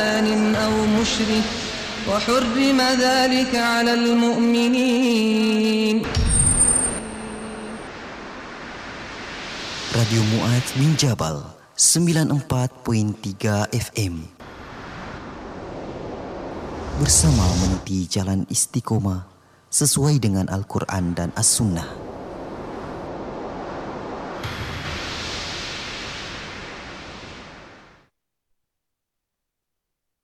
أو مشرك وحرم ذلك على المؤمنين. Radio Mu'ad min Jabal 94.3 FM bersama meniti jalan istiqomah sesuai dengan Al-Quran dan As-Sunnah.